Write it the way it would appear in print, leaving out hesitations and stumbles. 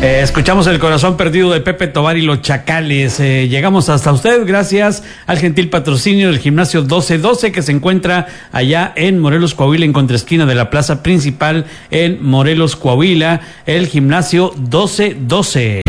Escuchamos El Corazón Perdido de Pepe Tobar y los Chacales. Llegamos hasta usted gracias al gentil patrocinio del Gimnasio 1212, que se encuentra allá en Morelos, Coahuila, en contraesquina de la plaza principal en Morelos, Coahuila, el Gimnasio 1212.